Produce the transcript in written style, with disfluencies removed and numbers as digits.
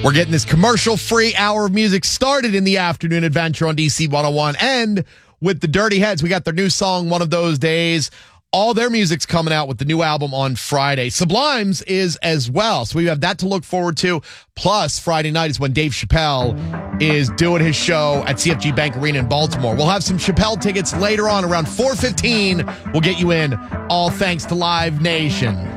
We're getting this commercial-free hour of music started in the afternoon adventure on DC 101. And with the Dirty Heads, we got their new song, One of Those Days. All their music's coming out with the new album on Friday. Sublime's is as well. So we have that to look forward to. Plus, Friday night is when Dave Chappelle is doing his show at CFG Bank Arena in Baltimore. We'll have some Chappelle tickets later on around 4:15. We'll get you in, all thanks to Live Nation.